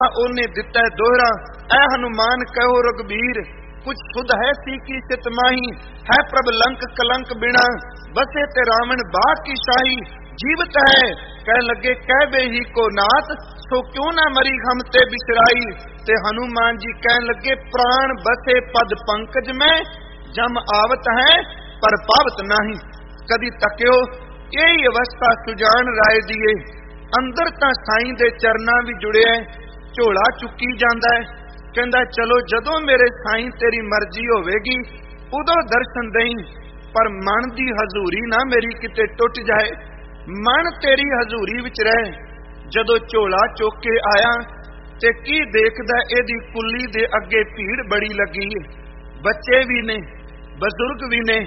ओने दिता दोहरा, ऐ हनुमान कहो रघुबीर, कुछ सुध है सी की सित माही, है प्रभ लंक कलंक बिना, बसे ते रावण बाग की शाही, जीवत है कह लगे कह बे ही को नाथ, सो क्यों ना मरी हम ते बिसराई। ते हनुमान जी कह लगे प्राण बसे पद पंकज में, जम आवत है पर पावत नाही। कदी तक्यो यही अवस्था सुजान राय दिए, अंदर तां साईं दे चरना भी जुड़े, झोला चुकी जांदा है, कहंदा चलो जदों मेरे साईं तेरी मर्जी होवेगी उदों दर्शन देई, पर मन दी हजूरी ना मेरी किते टुट जाए, मन तेरी हजूरी विच रहे। जदों झोला चुक के आया ते की देखदा एदी कुल्ली दे अगे भीड़ बड़ी लगी है, बच्चे भी ने बजुर्ग भी ने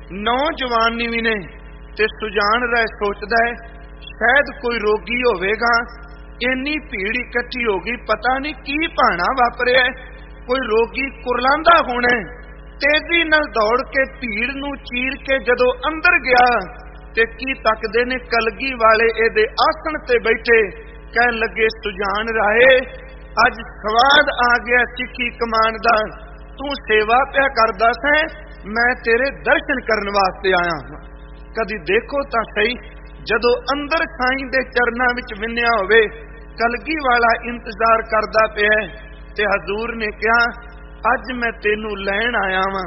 नौजवान भी ने, ते सुजान राय सोचदा है शायद कोई रोगी होवेगा, इन्नी भीड़ इकट्ठी हो गई, पता नहीं की भाना वापरिया, कोई रोगी कुरलांदा होना। तेजी नाल दौड़ के भीड़ नूं चीर के जदों अंदर गया ते की तकदे ने कलगी वाले एदे आसन ते बैठे, कहन लगे सुजान राहे अज स्वाद आ गया सिक्खी कमान दा, तू सेवा पिया करदा सैं, मैं तेरे दर्शन करन वास्ते आया हां। कदी देखो तां सही, जदों अंदर साईं दे चरनां विच विन्निया होवे, कलगी वाला इंतजार करदा पिया ते हजूर ने कहा अज मैं तेनू लैण आया वां।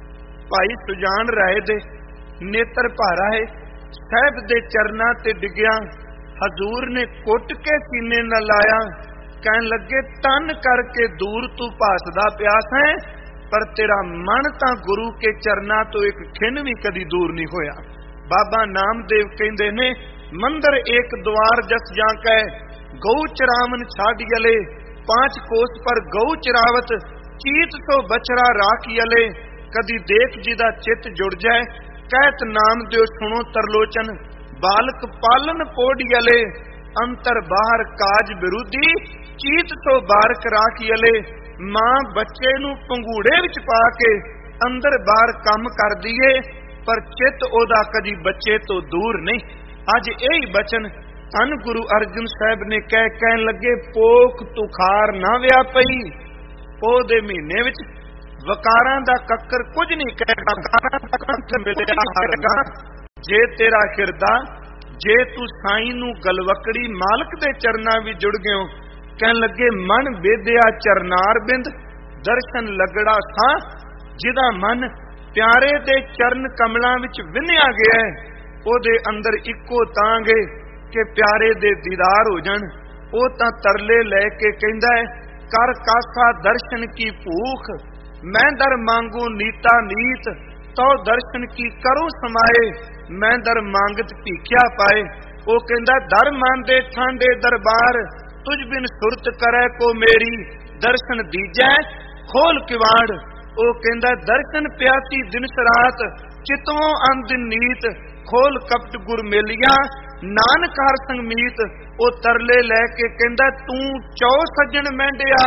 भाई सुजान राय दे नेत्र भारा है, साहिब दे चरनां ते डिग्या, हजूर ने कुट के सीने न लाया, कहन लगे तन करके दूर तू भासदा प्यास है, पर तेरा मन तां गुरु के चरनां तो एक खिन भी कदी दूर नहीं होया। बाबा नामदेव कहंदे ने मंदिर एक द्वार जस जांकै, गौ चरावन छाडियले, 5 कोस पर गौ चरावत, चीत सो बछड़ा राखियले। कदी देख जिदा चित जुड़ जाए, कहत नाम दियो सुनो तरलोचन, बालक पालन पोडियले, अंतर बाहर काज विरोधी, चीत सो बारक राखियले। मां बच्चे नू पंगूड़े विच पा के अंदर बाहर काम कर दिए, पर चित ओदा कदी बच्चे तो दूर नहीं। अज यही बचन धन गुरु अर्जन साहब ने कहन लगे पोख तुखार ना व्या पई, पोह दे महीने विच वकारां दा कक्कर कुछ नहीं कहेगा, कंठ मिलिया हारेगा। जे तेरा हिरदा जे तू साईं नू गलवकड़ी मालक दे चरना भी जुड़ गयो, कहन लगे मन बेदिया चरनार बिंद, दर्शन लगड़ा सा जिदा मन प्यारे दे चरण कमलां विच विन्निया गया, ओदे अंदर इक्को तांगे कि प्यारे दे दीदार हो जान। ओ तां तरले लैके कहंदा है कर कासा दर्शन की भूख, मैं दर मांगू नीता नीत, तो दर्शन की करो समाए, मैं दर मांगत भीख्या पाए। ओ कहंदा दर मांदे ठांडे दरबार, तुझ बिन सुरत करे को मेरी, दर्शन दीजै खोल किवाड़। ओ कहंदा दर्शन प्यासी दिन सरात, चितवों अंदिन नीत, खोल कपट गुर मेलिया, नानक हर संग मीत। ओ तरले लैके कहंदा तू चौ सज्जन मेंढिया,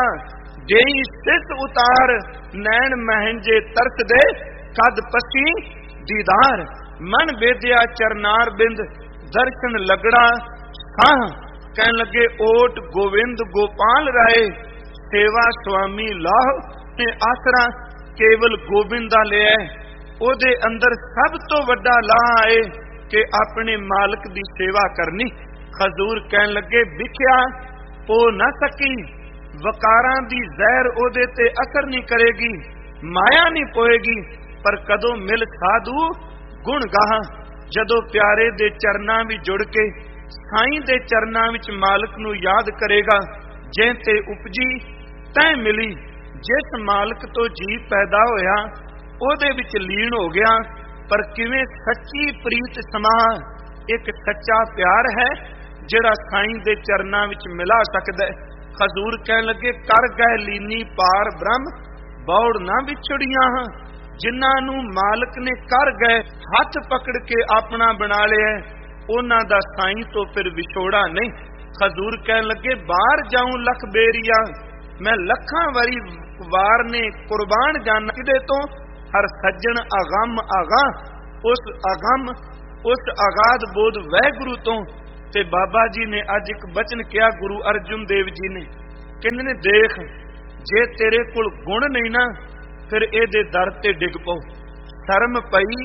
देई सिस उतार, नैन महंजे तरस दे, कद पसी दीदार। मन बेदिया चरनार बिंद, दर्शन लगड़ा साह, कहन लगे ओट गोविंद गोपाल राय, सेवा स्वामी लाह ने आसरा केवल गोबिंदा लिया। ओदे अंदर सब तो वड्डा लाह आए कि अपने मालक दी सेवा करनी। खजूर कहन लगे विख्या पो न सकी, वकारां दी जहर ओदे ते असर नहीं करेगी, माया नहीं पोएगी, पर कदों मिल साधु गुण गाह। जदों प्यारे दे चरनां भी जुड़ के साईं दे चरनां विच मालक नू याद करेगा, जें ते उपजी तैं मिली। जिस मालक तो जी पैदा होया ओदे विच लीन हो गया, पर किवें सच्ची प्रीत समाह, एक सच्चा प्यार है जिहड़ा साईं दे चरनां विच मिला सकदा है। खजूर कहन लगे कर गए लीनी पार ब्रह्म, बौड़ ना विछड़ियां हां, जिन्हां नू मालक ने कर गए हथ पकड़ के अपना बना लिया, उन्हां दा साईं तो फिर विछोड़ा नहीं। खजूर कहन लगे बाहर जाऊं लख बेरिया, मैं लखां वारी वार ने कुर्बान जाना किदे तो, हर सज्जन अगम आगा, उस अगम उस आगाध बोध वह गुरु तो। ते बाबा जी ने अज एक बचन किया गुरु अर्जुन देव जी ने, ਕਹਿੰਦੇ ਨੇ ਦੇਖ, ਜੇ ਤੇਰੇ ਕੋਲ ਗੁਣ ਨਹੀਂ ਨਾ, ਫਿਰ ਇਹਦੇ ਦਰ ਤੇ ਡਿੱਗ ਪਓ। ਸ਼ਰਮ ਪਈ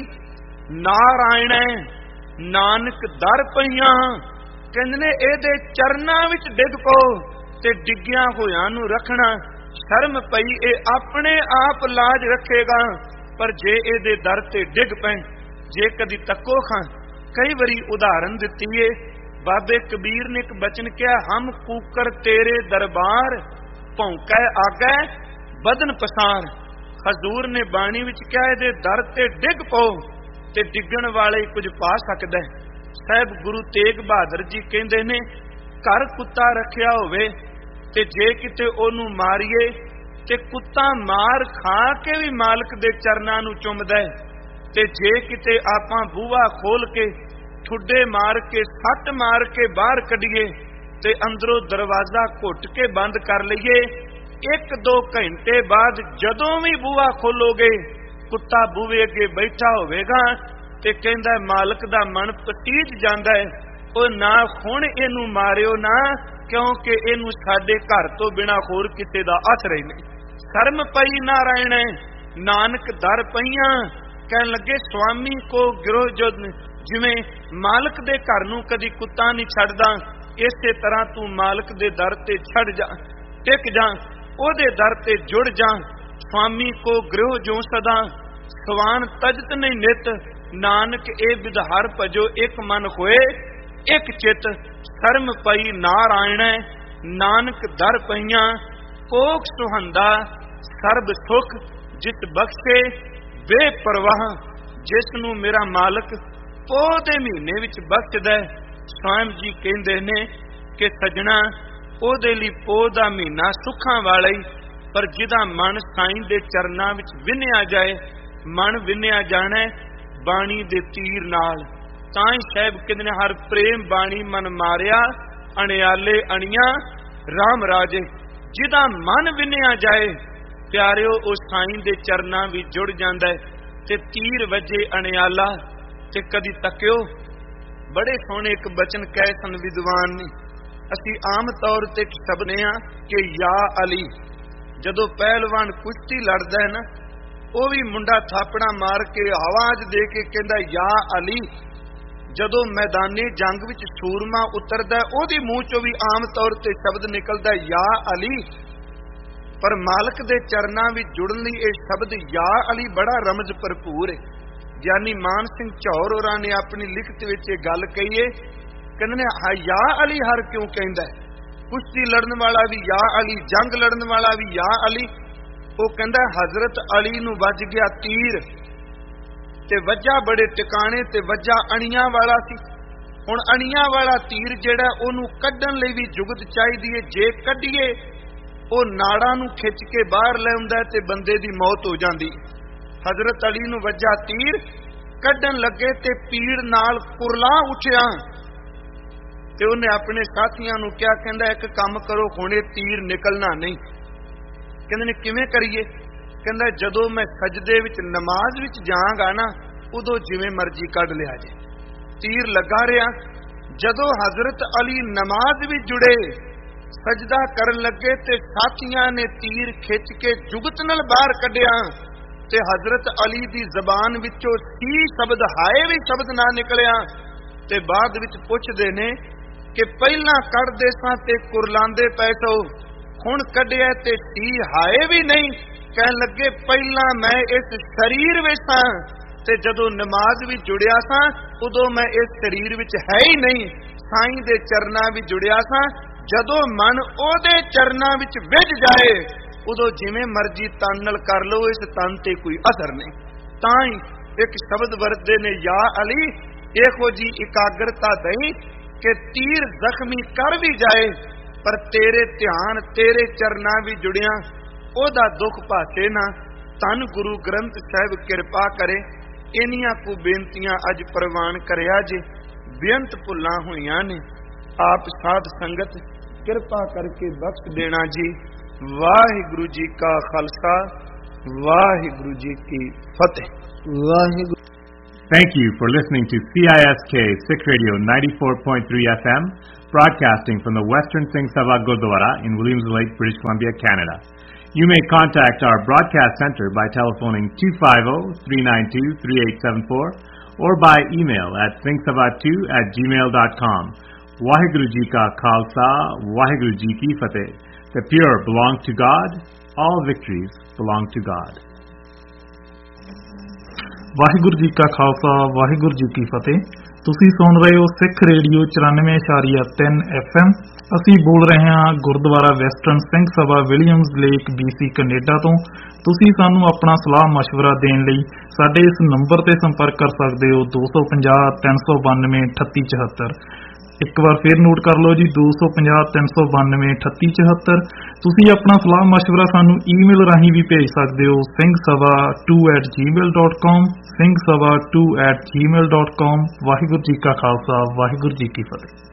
ਨਾਰਾਇਣੈ ਨਾਨਕ ਦਰ ਪਈਆਂ। ਕਹਿੰਦੇ ਨੇ ਇਹਦੇ ਚਰਨਾਂ ਵਿੱਚ ਡਿੱਗ ਪਓ ਤੇ ਡਿੱਗਿਆ ਹੋਇਆਂ ਨੂੰ ਰੱਖਣਾ। ਸ਼ਰਮ ਪਈ, ਇਹ ਆਪਣੇ ਆਪ ਲਾਜ ਰੱਖੇਗਾ, ਪਰ ਜੇ ਇਹਦੇ ਦਰ ਤੇ ਡਿੱਗ ਪਏ, ਜੇ ਕਦੀ ਤੱਕੋ ਖਾਂ। ਕਈ ਵਾਰੀ ਉਦਾਹਰਨ ਦਿੱਤੀ ਏ, ਬਾਬੇ ਕਬੀਰ ਨੇ ਇੱਕ ਬਚਨ ਕਿਹਾ, ਹਮ ਕੂਕਰ ਤੇਰੇ ਦਰਬਾਰ, ਭੌਂਕੈ ਆਗੈ ਬਦਨ ਪਸਾਰ। ਹਜ਼ੂਰ ਨੇ ਬਾਣੀ ਵਿੱਚ ਕਿਹਾ, ਇਹਦੇ ਦਰ ਤੇ ਡਿੱਗ ਪਓ ਤੇ ਡਿੱਗਣ ਵਾਲੇ ਕੁਝ ਪਾ ਸਕਦਾ। ਸਾਹਿਬ ਗੁਰੂ ਤੇਗ ਬਹਾਦਰ ਜੀ ਕਹਿੰਦੇ ਨੇ, ਘਰ ਕੁੱਤਾ ਰੱਖਿਆ ਹੋਵੇ ਤੇ ਜੇ ਕਿਤੇ ਉਹਨੂੰ ਮਾਰੀਏ ਤੇ ਕੁੱਤਾ ਮਾਰ ਖਾ ਕੇ ਵੀ ਮਾਲਕ ਦੇ ਚਰਨਾਂ ਨੂੰ ਚੁੰਮਦਾ ਹੈ, ਤੇ ਜੇ ਕਿਤੇ ਆਪਾਂ ਬੂਹਾ ਖੋਲ ਕੇ ਠੁੱਡੇ ਮਾਰ ਕੇ ਸੱਟ ਮਾਰ ਕੇ ਬਾਹਰ ਕੱਢੀਏ ਤੇ ਅੰਦਰੋਂ ਦਰਵਾਜ਼ਾ ਘੁੱਟ ਕੇ ਬੰਦ ਕਰ ਲਈਏ, 1-2 ਘੰਟੇ ਬਾਅਦ ਜਦੋਂ ਵੀ ਬੂਹਾ ਖੋਲੋਗੇ ਕੁੱਤਾ ਬੂਹੇ ਅੱਗੇ ਬੈਠਾ ਹੋਵੇਗਾ ਤੇ ਕਹਿੰਦਾ ਮਾਲਕ ਦਾ ਮਨ ਪਤੀਜ ਜਾਂਦਾ ਹੈ, ਉਹ ਨਾ ਹੁਣ ਇਹਨੂੰ ਮਾਰਿਓ ਨਾ, ਕਿਉਂਕਿ ਇਹਨੂੰ ਸਾਡੇ ਘਰ ਤੋਂ ਬਿਨਾ ਹੋਰ ਕਿਸੇ ਦਾ ਆਸਰਾ ਹੀ ਨਹੀਂ। ਸ਼ਰਮ ਪਈ ਨਾਰਾਇਣ ਨਾਨਕ ਦਰ ਪਈਆਂ। ਕਹਿਣ ਲੱਗੇ ਸਵਾਮੀ ਕੋ ਗਿਰੋ ਜੋ, ਜਿਵੇਂ ਮਾਲਕ ਦੇ ਘਰ ਨੂੰ ਕਦੀ ਕੁੱਤਾ ਨਹੀਂ ਛੱਡਦਾ, ਇਸੇ ਤਰ੍ਹਾਂ ਤੂੰ ਮਾਲਕ ਦੇ ਦਰ ਤੇ ਛੱਡ ਜਾ, ਟਿਕ ਜਾ, ਉਹਦੇ ਦਰ ਤੇ ਜੁੜ ਜਾ। ਸਵਾਮੀ ਕੋ ਗ੍ਰਹਿ ਜੋ ਸਦਾ, ਸਵਾਨ ਤਜਤ ਨਹੀਂ ਨਿਤ, ਨਾਨਕ ਇਹ ਵਿਦਹਾਰ ਭਜੋ ਇੱਕ ਮਨ ਹੋਏ ਇੱਕ ਚਿਤ। ਸ਼ਰਮ ਪਈ ਨਾਰਾਇਣ ਨਾਨਕ ਦਰ ਪਈਆਂ, ਕੋਖ ਸੁਹੰਦਾ ਸਰਬ ਸੁਖ, ਜਿਤ ਬਖਸ਼ੇ ਬੇਪਰਵਾਹ। ਜਿਸ ਨੂੰ ਮੇਰਾ ਮਾਲਕ ਪੋਹ ਦੇ ਮਹੀਨੇ ਵਿੱਚ ਬਖਸ਼ਦਾ। ਸਵਾਮੀ ਜੀ ਕਹਿੰਦੇ ਨੇ ਕਿ ਸਜਣਾ, ਉਹਦੇ ਲਈ ਪੋਹ ਦਾ ਮਹੀਨਾ ਸੁੱਖਾਂ ਵਾਲਾ ਹੀ, ਪਰ ਜਿਹਦਾ ਮਨ ਸਾਈਂ ਦੇ ਚਰਨਾਂ ਵਿੱਚ ਵਿੰਨਿਆ ਜਾਏ, ਮਨ ਵਿੰਨਿਆ ਜਾਣਾ ਬਾਣੀ ਦੇ ਤੀਰ ਨਾਲ। ਤਾਂ ਹੀ ਸਾਹਿਬ ਕਹਿੰਦੇ ਨੇ, ਹਰ ਪ੍ਰੇਮ ਬਾਣੀ ਮਨ ਮਾਰਿਆ, ਅਣਿਆਲੇ ਅਣੀਆਂ ਰਾਮ ਰਾਜੇ। ਜਿਹਦਾ ਮਨ ਵਿੰਨਿਆ ਜਾਏ ਪਿਆਰਿਓ, ਉਹ ਸਾਈਂ ਦੇ ਚਰਨਾਂ ਵਿੱਚ ਜੁੜ ਜਾਂਦਾ ਹੈ ਤੇ ਤੀਰ ਵੱਜੇ ਅਣਿਆਲਾ ਤੇ ਕਦੀ ਤੱਕਿਓ। ਬੜੇ ਸੋਹਣੇ ਇੱਕ ਬਚਨ ਕਹੇ ਸਨ ਵਿਦਵਾਨ ਨੇ, ਅਸੀਂ ਆਮ ਤੌਰ ਤੇ ਸ਼ਬਦ ਹਾਂ ਕਿ ਯਾ ਅਲੀ। ਜਦੋਂ ਪਹਿਲਵਾਨ ਕੁਸ਼ਤੀ ਲੜਦਾ ਹੈ ਨਾ, ਉਹ ਵੀ ਮੁੰਡਾ ਥਾਪੜਾ ਮਾਰ ਕੇ ਆਵਾਜ਼ ਦੇ ਕੇ ਕਹਿੰਦਾ ਯਾ ਅਲੀ। ਜਦੋਂ ਮੈਦਾਨੀ ਜੰਗ ਵਿੱਚ ਸੂਰਮਾ ਉਤਰਦਾ, ਉਹਦੇ ਮੂੰਹ ਚੋਂ ਵੀ ਆਮ ਤੌਰ ਤੇ ਸ਼ਬਦ ਨਿਕਲਦਾ ਯਾ ਅਲੀ। ਪਰ ਮਾਲਕ ਦੇ ਚਰਨਾਂ ਵਿੱਚ ਜੁੜਨ ਲਈ ਇਹ ਸ਼ਬਦ ਯਾ ਅਲੀ ਬੜਾ ਰਮਜ਼ ਭਰਪੂਰ ਹੈ। ਗਿਆਨੀ ਮਾਨ ਸਿੰਘ ਝੌਰ ਹੋਰਾਂ ਨੇ ਆਪਣੀ ਲਿਖਤ ਵਿੱਚ ਇਹ ਗੱਲ ਕਹੀ ਹੈ, ਕਹਿੰਦੇ ਨੇ ਯਾ ਅਲੀ ਹਰ ਕਿਉਂ ਕਹਿੰਦਾ? ਕੁਸ਼ਤੀ ਲੜਨ ਵਾਲਾ ਵੀ ਯਾ ਅਲੀ, ਜੰਗ ਲੜਨ ਵਾਲਾ ਵੀ ਯਾ ਅਲੀ। ਉਹ ਕਹਿੰਦਾ ਹਜ਼ਰਤ ਅਲੀ ਨੂੰ ਵੱਜ ਗਿਆ ਤੀਰ ਤੇ ਵੱਜਾ ਬੜੇ ਟਿਕਾਣੇ ਤੇ ਵੱਜਾ ਅਣੀਆਂ ਵਾਲਾ ਸੀ। ਹੁਣ ਅਣੀਆਂ ਵਾਲਾ ਤੀਰ ਜਿਹੜਾ, ਉਹਨੂੰ ਕੱਢਣ ਲਈ ਵੀ ਜੁਗਤ ਚਾਹੀਦੀ ਹੈ। ਜੇ ਕੱਢੀਏ ਉਹ ਨਾੜਾਂ ਨੂੰ ਖਿੱਚ ਕੇ ਬਾਹਰ ਲੈ ਆਉਂਦਾ ਤੇ ਬੰਦੇ ਦੀ ਮੌਤ ਹੋ ਜਾਂਦੀ। ਹਜ਼ਰਤ ਅਲੀ ਨੂੰ ਵੱਜਾ ਤੀਰ, ਕੱਢਣ ਲੱਗੇ ਤੇ ਪੀੜ ਨਾਲ ਕੁਰਲਾ ਉੱਠਿਆ ਤੇ ਉਹਨੇ ਆਪਣੇ ਸਾਥੀਆਂ ਨੂੰ ਕਿਹਾ, ਕਹਿੰਦਾ ਇੱਕ ਕੰਮ ਕਰੋ, ਹੁਣੇ ਤੀਰ ਨਿਕਲਣਾ ਨਹੀਂ। ਕਹਿੰਦੇ ਨੇ ਕਿਵੇਂ ਕਰੀਏ? ਕਹਿੰਦਾ ਜਦੋਂ ਮੈਂ ਸਜਦੇ ਵਿੱਚ ਨਮਾਜ਼ ਵਿੱਚ ਜਾਵਾਂਗਾ ਨਾ, ਉਦੋਂ ਜਿਵੇਂ ਮਰਜ਼ੀ ਕੱਢ ਲਿਆ ਜੇ। ਤੀਰ ਲੱਗਾ ਰਿਹਾ। ਜਦੋਂ ਹਜ਼ਰਤ ਅਲੀ ਨਮਾਜ਼ ਵਿੱਚ ਜੁੜੇ, ਸਜਦਾ ਕਰਨ ਲੱਗੇ ਤੇ ਸਾਥੀਆਂ ਨੇ ਤੀਰ ਖਿੱਚ ਕੇ ਜੁਗਤ ਨਾਲ ਬਾਹਰ ਕੱਢਿਆ ਤੇ ਹਜ਼ਰਤ ਅਲੀ ਦੀ ਜ਼ਬਾਨ ਵਿੱਚੋਂ ਸੀ ਸ਼ਬਦ ਹਾਏ ਵੀ ਸ਼ਬਦ ਨਾ ਨਿਕਲਿਆ। ਤੇ ਬਾਅਦ ਵਿੱਚ ਪੁੱਛਦੇ ਨੇ ਕਿ ਪਹਿਲਾਂ ਕੱਢਦੇ ਸਾਂ ਤੇ ਕੁਰਲਾਉਂਦੇ ਪਏ ਸੋ, ਹੁਣ ਕੱਢਿਆ ਤੇ ਸੀ ਹਾਏ ਵੀ ਨਹੀਂ। ਕਹਿਣ ਲੱਗੇ ਪਹਿਲਾਂ ਮੈਂ ਇਸ ਸਰੀਰ ਵਿੱਚ ਸਾਂ ਤੇ ਜਦੋਂ ਨਮਾਜ਼ ਵਿੱਚ ਜੁੜਿਆ ਸਾਂ ਉਦੋਂ ਮੈਂ ਇਸ ਸਰੀਰ ਵਿੱਚ ਹੈ ਹੀ ਨਹੀਂ, ਸਾਈਂ ਦੇ ਚਰਨਾਂ ਵਿੱਚ ਜੁੜਿਆ ਸਾਂ। ਜਦੋਂ ਮਨ ਉਹਦੇ ਚਰਨਾਂ ਵਿੱਚ ਵਿੱਝ ਜਾਏ ਉਦੋਂ ਜਿਵੇਂ ਮਰਜ਼ੀ ਤਨ ਨਾਲ ਕਰ ਲਓ, ਇਸ ਤਨ ਤੇ ਕੋਈ ਅਸਰ ਨਹੀਂ। ਤਾਂ ਹੀ ਇੱਕ ਸ਼ਬਦ ਵਰਤਦੇ ਨੇ ਯਾ ਅਲੀ, ਇਹੋ ਜੀ ਇਕਾਗਰਤਾ ਦਈ ਕਿ ਤੀਰ ਜ਼ਖਮੀ ਕਰ ਵੀ ਜਾਏ ਪਰ ਤੇਰੇ ਧਿਆਨ ਤੇਰੇ ਚਰਨਾਂ ਵਿੱਚ ਜੁੜਿਆ ਉਹਦਾ ਦੁੱਖ ਭਾਸੇ ਨਾ। ਧੰਨ ਗੁਰੂ ਗ੍ਰੰਥ ਸਾਹਿਬ ਕਿਰਪਾ ਕਰੇ। ਇੰਨੀਆਂ ਕੁ ਬੇਨਤੀਆਂ ਅੱਜ ਪ੍ਰਵਾਨ ਕਰਿਆ ਜੇ, ਬੇਅੰਤ ਭੁੱਲਾਂ ਹੋਈਆਂ ਨੇ। ਆਪ ਸਾਧ ਸੰਗਤ ਕਿਰਪਾ ਕਰਕੇ ਬਖਸ਼ ਦੇਣਾ ਜੀ। ਵਾਹਿਗੁਰੂ ਜੀ ਕਾ ਖਾਲਸਾ, ਵਾਹਿਗੁਰੂ ਜੀ ਕੀ ਫਤਿਹ। Waheguru. Thank you for listening to CISK Sikh Radio 94.3 FM, broadcasting from the Western Singh Sabha Gurdwara in Williams Lake, British Columbia, Canada. You may contact our broadcast center by telephoning 250-392-3874 or by email at singhsabha2@gmail.com. Waheguru Ji Ka Khalsa, Waheguru Ji Ki Fateh. The pure belong to God. All victories belong to God. Waheguru ji ਕਾ ਖਾਲਸਾ, ਵਾਹਿਗੁਰੂ ਜੀ ਕੀ ਫਤਿਹ। ਤੁਸੀਂ ਸੁਣ ਰਹੇ ਹੋ ਸਿੱਖ radio 94.3 FM। ਅਸੀਂ ਬੋਲ ਰਹੇ ਹਾਂ Gurdwara western Singh Sabha Williams lake BC Canada ਤੋਂ। ਤੁਸੀਂ ਸਾਨੂੰ ਆਪਣਾ ਸਲਾਹ ਮਸ਼ਵਰਾ ਦੇਣ ਲਈ ਸਾਡੇ ਇਸ ਨੰਬਰ ਤੇ ਸੰਪਰਕ ਕਰ ਸਕਦੇ ਹੋ 250-392-3874। ਇੱਕ ਵਾਰ ਫੇਰ ਨੋਟ ਕਰ ਲਓ ਜੀ, 250-392-3874। ਤੁਸੀਂ ਆਪਣਾ ਸਲਾਹ ਮਸ਼ਵਰਾ ਸਾਨੂੰ ਈਮੇਲ ਰਾਹੀਂ ਵੀ ਭੇਜ ਸਕਦੇ ਹੋ singhsabha2@gmail.com singhsabha2@gmail.com। ਵਾਹਿਗੁਰੂ ਜੀ ਕਾ ਖਾਲਸਾ, ਵਾਹਿਗੁਰੂ ਜੀ ਕੀ ਫਤਿਹ।